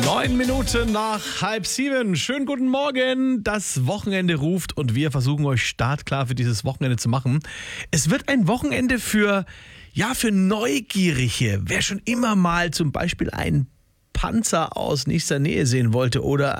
9 Minuten nach 6:30. Schönen guten Morgen. Das Wochenende ruft und wir versuchen euch startklar für dieses Wochenende zu machen. Es wird ein Wochenende für Neugierige. Wer schon immer mal zum Beispiel einen Panzer aus nächster Nähe sehen wollte oder